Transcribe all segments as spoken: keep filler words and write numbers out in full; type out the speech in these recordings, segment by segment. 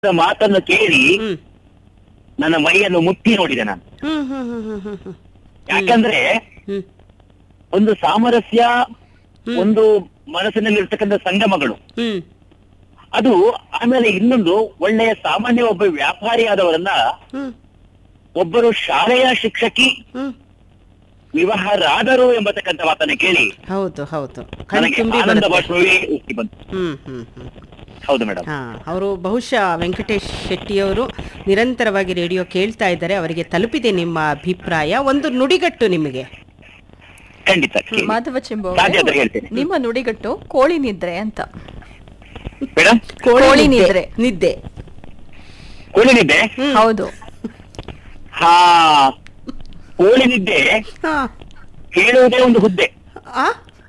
ಮಾತನ್ನು ಕೇಳಿ ಹ್ಮ್ ನನ್ನ ಮೈಯನ್ನು ಮುಟ್ಟಿ ನೋಡಿದೆ ನಾನು. ಹ್ಮ್ ಹ್ಮ್ ಹ್ಮ್ ಹ್ಮ್ ಹ್ಮ್ ಹ್ಮ್ ಯಾಕಂದ್ರೆ ಹ್ಮ್ ಒಂದು ಸಾಮರಸ್ಯ, ಹ್ಮ್. ಒಂದು ಮನಸ್ಸಿನಲ್ಲಿರ್ತಕ್ಕಂಥ ಸಂಗಮಗಳು, ಹ್ಮ್ ಅದು ಆಮೇಲೆ ಇನ್ನೊಂದು ಒಳ್ಳೆಯ ಸಾಮಾನ್ಯ ಒಬ್ಬ ವ್ಯಾಪಾರಿ ಆದವರನ್ನ ಹ್ಮ್ ಒಬ್ಬರು ಶಾಲೆಯ ಶಿಕ್ಷಕಿ ಹ್ಮ್ ವಿವಾಹರಾದರು ಎಂಬತಕ್ಕಂಥ ಮಾತನ್ನ ಕೇಳಿ ಹೌದು ಹೌದು ಕಣ್ ನನಗೆ ತುಂಬಿ ಆನಂದ ಬರುತ್ತೆ. ಭಾಷಣವೇ ಉಕ್ಕಿ ಬಂತು. ಹ್ಮ್ ಹ್ಮ್ ಹ್ಮ್ ಹೌದು ಮೇಡಮ್. ಹಾ ಅವರು ಬಹುಶಃ ವೆಂಕಟೇಶ್ ಶೆಟ್ಟಿಯವರು ನಿರಂತರವಾಗಿ ರೇಡಿಯೋ ಕೇಳ್ತಾ ಇದ್ದಾರೆ, ಅವರಿಗೆ ತಲುಪಿದೆ ನಿಮ್ಮ ಅಭಿಪ್ರಾಯ. ಒಂದು ನುಡಿಗಟ್ಟು ನಿಮಗೆ. ಖಂಡಿತ ಕೇಳಿ. ಮಾಧವ ಚೆಂಬು ಸಾಧ್ಯ ಆದ್ರೆ ಹೇಳ್ತೇನೆ ನಿಮ್ಮ ನುಡಿಗಟ್ಟು ಕೋಳಿ ನಿದ್ರೆ ಅಂತ. ಮೇಡಮ್. ಕೋಳಿ ನಿದ್ರೆ. ನಿದ್ದೆ. ಕೋಳಿ ನಿದ್ದೆ. ಹ್ಮ್. ಹೌದು. ಹಾ, ಕೋಳಿ ನಿದ್ದೆ ಹಾ. ಕೇಳುವುದೇ ಒಂದು ಹುದ್ದೆ. ಆ?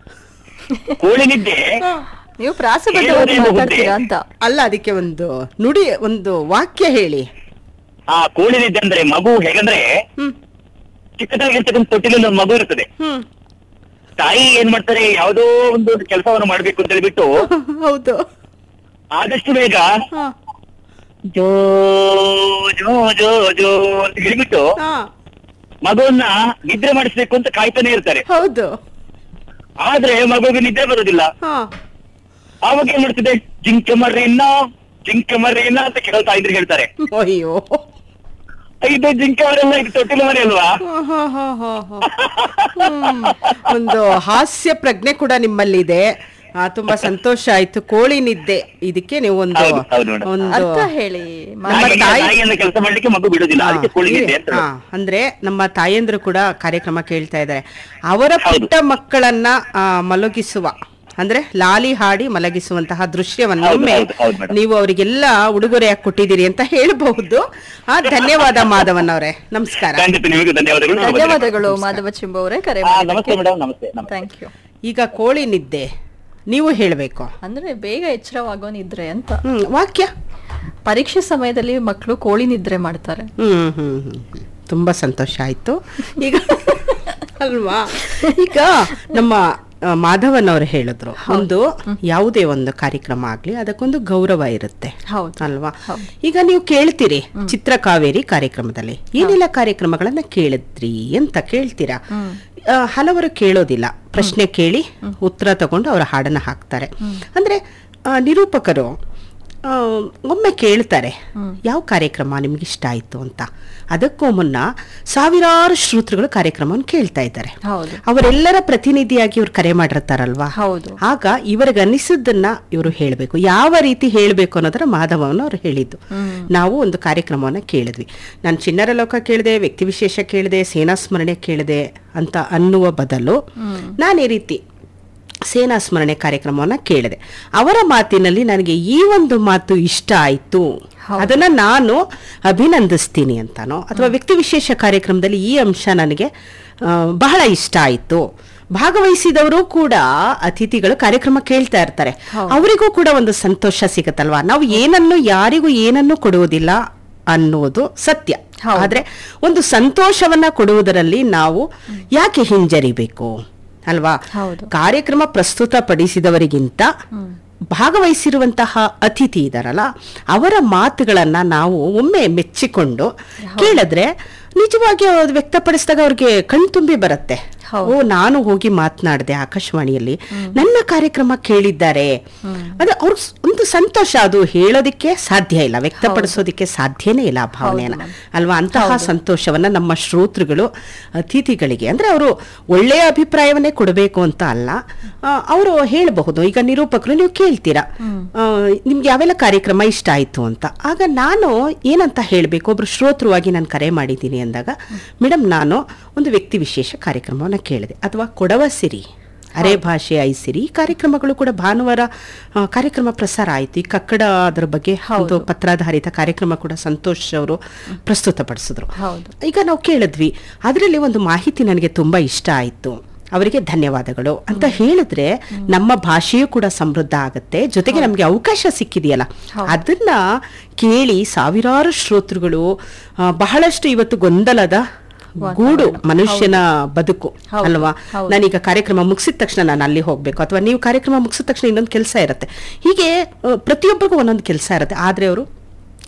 ಕೋಳಿ ನಿದ್ದೆ ಹಾ. ನೀವು ಪ್ರಾಸಬದ್ಧವಾಗಿ ಕೇಳುವುದೇ ಒಂದು ಮಾತಾಡ್ತೀರಾ ಅಂತ. ಅಲ್ಲ, ಅದಕ್ಕೆ ಒಂದು ನುಡಿ, ಒಂದು ವಾಕ್ಯ ಹೇಳಿ. ಆ ಕೋಳಿ ನಿದ್ದೆ ಅಂದ್ರೆ ಮಗು ಹೇಗಂದ್ರೆ ಹ್ಮ್ ಚಿಕ್ಕದಾಗಿರ್ತಕ್ಕಂಥ ತೊಟ್ಟಿಲಲ್ಲಿ ಒಂದು ಮಗು ಇರ್ತದೆ. ಹ್ಮ್ ತಾಯಿ ಏನ್ ಮಾಡ್ತಾರೆ, ಯಾವುದೋ ಒಂದು ಕೆಲಸವನ್ನು ಮಾಡ್ಬೇಕು ಅಂತ ಹೇಳ್ಬಿಟ್ಟು ಹೌದು. ಆದಷ್ಟು ಬೇಗ ಹಾ. ಜೋ ಜೋ ಜೋ ಜೋ ಅಂತ ಹೇಳ್ಬಿಟ್ಟು ಹಾ. ಮಗುವನ್ನ ನಿದ್ರೆ ಮಾಡಿಸ್ಬೇಕು ಅಂತ ಕಾಯ್ತಾನೆ ಇರ್ತಾರೆ. ಹೌದು. ಆದ್ರೆ ಮಗುವಿಗೆ ನಿದ್ರೆ ಬರೋದಿಲ್ಲ. ಹಾ. ಆವಾಗ ಏನ್ ಮಾಡ್ತಿದೆ, ಜಿಂಕೆ ಮರ್ರಿನ ಜಿಂಕೆ ಮರ್ರಿನ ಅಂತ ಕೇಳ್ತಾ ಇದ್ರೆ ಹೇಳ್ತಾರೆ. ಅಯ್ಯೋ. ಇದು ಜಿಂಕೆ ಮರೆಲ್ಲ ಇದು ತೊಟ್ಟಿಲು ಮರಿ ಅಲ್ವಾ? ಹಾ, ಹಾ, ಹಾ, ಹಾ, ಹಾ. ಹ್ಮ್. ಒಂದು ಹಾಸ್ಯ ಪ್ರಜ್ಞೆ ಕೂಡ ನಿಮ್ಮಲ್ಲಿದೆ. ಆ, ತುಂಬಾ ಸಂತೋಷ ಆಯ್ತು. ಕೋಳಿ ನಿದ್ದೆ, ಇದಕ್ಕೆ ನೀವು ಒಂದು ಹೌದು, ಹೌದು ಮೇಡಮ್. ಒಂದು ಅರ್ಥ ಹೇಳಿ. ನಮ್ಮ ನಾಯಿಗೆ- ತಾಯಿ- ನಾಯಿಯನ್ನು ಕೆಲಸ ಮಾಡ್ಲಿಕ್ಕೆ ಮಗು ಬಿಡುದಿಲ್ಲ, ಅದಕ್ಕೆ ಕೋಳಿ ನಿದ್ದೆ ಅಂತ ಹಾ, ಅಂದ್ರೆ ನಮ್ಮ ತಾಯಂದ್ರು ಕೂಡ ಕಾರ್ಯಕ್ರಮ ಕೇಳ್ತಾ ಇದ್ದಾರೆ. ಅವರ ಹೌದು. ಪುಟ್ಟ ಮಕ್ಕಳನ್ನ ಆ, ಮಲಗಿಸುವ, ಅಂದ್ರೆ ಲಾಲಿ ಹಾಡಿ ಮಲಗಿಸುವಂತಹ ದೃಶ್ಯವನ್ನ ಹೌದು, ಒಮ್ಮೆ ಹೌದು, ಹೌದು ಮೇಡಮ್. ನೀವು ಅವರಿಗೆಲ್ಲ ಉಡುಗೊರೆಯಾಗಿ ಕೊಟ್ಟಿದ್ದೀರಿ ಅಂತ ಹೇಳಬಹುದು. ಆ, ಧನ್ಯವಾದ ಮಾಧವನ್ ಅವರೇ, ನಮಸ್ಕಾರ. ಖಂಡಿತ ನಿಮಗೆ ಧನ್ಯವಾದಗಳು. ಧನ್ಯವಾದಗಳು ಮಾಧವ ಚೆಂಬು ಅವರೇ, ಕರೆ ಹಾ, ನಮಸ್ತೆ ಮೇಡಮ್. ನಮಸ್ತೆ ನಮಸ್ತೆ. Thank you. ಈಗ ಕೋಳಿ ನಿದ್ದೆ ನೀವು ಹೇಳಬೇಕು. ಅಂದ್ರೆ ಬೇಗ ಎಚ್ಚರವಾಗೋ ನಿದ್ರೆ ಅಂತ. ಹ್ಮ್ ವಾಕ್ಯ. ಪರೀಕ್ಷೆ ಸಮಯದಲ್ಲಿ ಮಕ್ಕಳು ಕೋಳಿ ನಿದ್ರೆ ಮಾಡ್ತಾರೆ. ಹ್ಮ್ ಹ್ಮ್ ಹ್ಮ್ ಹ್ಮ್. ತುಂಬಾ ಸಂತೋಷ ಆಯ್ತು. ಈಗ ಅಲ್ವಾ, ಈಗ ನಮ್ಮ ಆ, ಮಾಧವನ್ ಅವರು ಹೇಳಿದ್ರು, ಒಂದು ಯಾವುದೇ ಒಂದು ಕಾರ್ಯಕ್ರಮ ಆಗ್ಲಿ ಅದಕ್ಕೊಂದು ಗೌರವ ಇರುತ್ತೆ ಹೌದು. ಅಲ್ವಾ? ಹೌದು. ಈಗ ನೀವು ಕೇಳ್ತೀರಿ ಚಿತ್ರಕಾವೇರಿ ಕಾರ್ಯಕ್ರಮದಲ್ಲಿ ಏನೆಲ್ಲ ಕಾರ್ಯಕ್ರಮಗಳನ್ನ ಕೇಳಿದ್ರಿ ಅಂತ ಕೇಳ್ತೀರಾ. ಆ, ಹಲವರು ಕೇಳೋದಿಲ್ಲ, ಪ್ರಶ್ನೆ ಕೇಳಿ ಉತ್ತರ ತಗೊಂಡು ಅವರ ಹಾಡನ್ನ ಹಾಕ್ತಾರೆ. ಅಂದ್ರೆ ಆ, ನಿರೂಪಕರು ಆ, ಒಮ್ಮೆ ಕೇಳ್ತಾರೆ ಯಾವ ಕಾರ್ಯಕ್ರಮ ನಿಮ್ಗೆ ಇಷ್ಟ ಆಯ್ತು ಅಂತ. ಅದಕ್ಕೂ ಮುನ್ನ ಸಾವಿರಾರು ಶ್ರೋತೃಗಳು ಕಾರ್ಯಕ್ರಮವನ್ನು ಕೇಳ್ತಾ ಇದ್ದಾರೆ. ಹೌದು. ಅವರೆಲ್ಲರ ಪ್ರತಿನಿಧಿಯಾಗಿ ಇವ್ರು ಕರೆ ಮಾಡಿರ್ತಾರಲ್ವಾ? ಹೌದು. ಆಗ ಇವರಿಗೆ ಅನಿಸಿದ್ದನ್ನ ಇವರು ಹೇಳಬೇಕು. ಯಾವ ರೀತಿ ಹೇಳಬೇಕು ಅನ್ನೋದರ ಮಾಧವನ ಅವ್ರು ಹೇಳಿದ್ದು. ನಾವು ಒಂದು ಕಾರ್ಯಕ್ರಮವನ್ನ ಕೇಳಿದ್ವಿ, ನಾನು ಚಿಣ್ಣರ ಲೋಕ ಕೇಳಿದೆ, ವ್ಯಕ್ತಿ ವಿಶೇಷ ಕೇಳಿದೆ, ಸೇನಾ ಸ್ಮರಣೆ ಕೇಳಿದೆ ಅಂತ ಅನ್ನುವ ಬದಲು ನಾನು ಈ ರೀತಿ ಸೇನಾ ಸ್ಮರಣೆ ಕಾರ್ಯಕ್ರಮವನ್ನ ಕೇಳಿದೆ. ಅವರ ಮಾತಿನಲ್ಲಿ ನನಗೆ ಈ ಒಂದು ಮಾತು ಇಷ್ಟ ಆಯ್ತು, ಅದನ್ನ ನಾನು ಅಭಿನಂದಿಸ್ತೀನಿ ಅಂತಾನೋ, ಅಥವಾ ವ್ಯಕ್ತಿ ವಿಶೇಷ ಕಾರ್ಯಕ್ರಮದಲ್ಲಿ ಈ ಅಂಶ ನನಗೆ ಆ, ಬಹಳ ಇಷ್ಟ ಆಯ್ತು. ಭಾಗವಹಿಸಿದವರು ಕೂಡ ಅತಿಥಿಗಳು ಕಾರ್ಯಕ್ರಮ ಕೇಳ್ತಾ ಇರ್ತಾರೆ, ಅವರಿಗೂ ಕೂಡ ಒಂದು ಸಂತೋಷ ಸಿಗತ್ತಲ್ವಾ? ನಾವು ಏನನ್ನು ಯಾರಿಗೂ ಏನನ್ನು ಕೊಡುವುದಿಲ್ಲ ಅನ್ನೋದು ಸತ್ಯ. ಆದ್ರೆ ಒಂದು ಸಂತೋಷವನ್ನ ಕೊಡುವುದರಲ್ಲಿ ನಾವು ಯಾಕೆ ಹಿಂಜರಿಬೇಕು ಅಲ್ವಾ? ಕಾರ್ಯಕ್ರಮ ಪ್ರಸ್ತುತ ಪಡಿಸಿದವರಿಗಿಂತ ಭಾಗವಹಿಸಿರುವಂತಹ ಅತಿಥಿ ಇದಾರಲ್ಲ, ಅವರ ಮಾತುಗಳನ್ನ ನಾವು ಒಮ್ಮೆ ಮೆಚ್ಚಿಕೊಂಡು ಕೇಳಿದ್ರೆ ನಿಜವಾಗಿ ಅವ್ರು ವ್ಯಕ್ತಪಡಿಸಿದಾಗ ಅವ್ರಿಗೆ ಕಣ್ತುಂಬಿ ಬರುತ್ತೆ. ಓ, ನಾನು ಹೋಗಿ ಮಾತನಾಡಿದೆ ಆಕಾಶವಾಣಿಯಲ್ಲಿ, ನನ್ನ ಕಾರ್ಯಕ್ರಮ ಕೇಳಿದ್ದಾರೆ. ಅದು ಅವ್ರ ಒಂದು ಸಂತೋಷ. ಅದು ಹೇಳೋದಿಕ್ಕೆ ಸಾಧ್ಯ ಇಲ್ಲ, ವ್ಯಕ್ತಪಡಿಸೋದಿಕ್ಕೆ ಸಾಧ್ಯನೇ ಇಲ್ಲ ಆ ಭಾವನೆಯನ್ನ ಅಲ್ವಾ? ಅಂತಹ ಸಂತೋಷವನ್ನ ನಮ್ಮ ಶ್ರೋತೃಗಳು ಅತಿಥಿಗಳಿಗೆ, ಅಂದ್ರೆ ಅವರು ಒಳ್ಳೆಯ ಅಭಿಪ್ರಾಯವನ್ನೇ ಕೊಡಬೇಕು ಅಂತ ಅಲ್ಲ, ಅವರು ಹೇಳಬಹುದು. ಈಗ ನಿರೂಪಕರು ನೀವು ಕೇಳ್ತೀರಾ, ನಿಮ್ಗೆ ಯಾವೆಲ್ಲ ಕಾರ್ಯಕ್ರಮ ಇಷ್ಟ ಆಯ್ತು ಅಂತ. ಆಗ ನಾನು ಏನಂತ ಹೇಳ್ಬೇಕು, ಒಬ್ರು ಶ್ರೋತೃವಾಗಿ ನಾನು ಕರೆ ಮಾಡಿದ್ದೀನಿ ಅಂದಾಗ, ಮೇಡಮ್ ನಾನು ಒಂದು ವ್ಯಕ್ತಿ ವಿಶೇಷ ಕಾರ್ಯಕ್ರಮವನ್ನ ಕೇಳಿದೆ, ಅಥವಾ ಕೊಡವ ಸಿರಿ, ಅರೆ ಭಾಷೆ ಐಸಿರಿ, ಈ ಕಾರ್ಯಕ್ರಮಗಳು ಕೂಡ ಭಾನುವಾರ ಆ, ಕಾರ್ಯಕ್ರಮ ಪ್ರಸಾರ ಆಯ್ತು. ಈ ಕಕ್ಕಡ ಅದರ ಬಗ್ಗೆ ಒಂದು ಪತ್ರಾಧಾರಿತ ಕಾರ್ಯಕ್ರಮ ಕೂಡ ಸಂತೋಷ್ ಅವರು ಪ್ರಸ್ತುತಪಡಿಸಿದ್ರು. ಈಗ ನಾವು ಕೇಳಿದ್ವಿ, ಅದರಲ್ಲಿ ಒಂದು ಮಾಹಿತಿ ನನಗೆ ತುಂಬಾ ಇಷ್ಟ ಆಯ್ತು, ಅವರಿಗೆ ಧನ್ಯವಾದಗಳು ಅಂತ ಹೇಳಿದ್ರೆ ನಮ್ಮ ಭಾಷೆಯೂ ಕೂಡ ಸಮೃದ್ಧ ಆಗುತ್ತೆ, ಜೊತೆಗೆ ನಮ್ಗೆ ಅವಕಾಶ ಸಿಕ್ಕಿದೆಯಲ್ಲ ಅದನ್ನ ಕೇಳಿ ಸಾವಿರಾರು ಶ್ರೋತೃಗಳು ಬಹಳಷ್ಟು ಇವತ್ತು ಗೊಂದಲದ ಗೂಡು ಮನುಷ್ಯನ ಬದುಕು ಅಲ್ವಾ? ನಾನೀಗ ಕಾರ್ಯಕ್ರಮ ಮುಗಿಸಿದ ತಕ್ಷಣ ನಾನು ಅಲ್ಲಿ ಹೋಗ್ಬೇಕು, ಅಥವಾ ನೀವು ಕಾರ್ಯಕ್ರಮ ಮುಗಿಸಿದ ತಕ್ಷಣ ಇನ್ನೊಂದು ಕೆಲಸ ಇರುತ್ತೆ. ಹೀಗೆ ಪ್ರತಿಯೊಬ್ಬರಿಗೂ ಒಂದೊಂದು ಕೆಲಸ ಇರುತ್ತೆ, ಆದ್ರೆ ಅವರು